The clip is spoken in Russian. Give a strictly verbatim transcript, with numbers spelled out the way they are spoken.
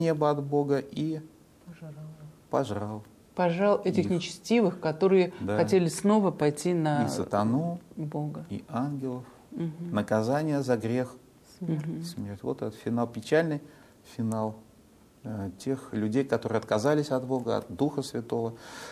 небо от Бога и Пожрал. пожрал. Пожрал этих их. нечестивых, которые Да. хотели снова пойти на И сатану, Бога. и ангелов. Мгм. Наказание за грех, Мгм. смерть. Вот этот финал, печальный финал э, тех людей, которые отказались от Бога, от Духа Святого.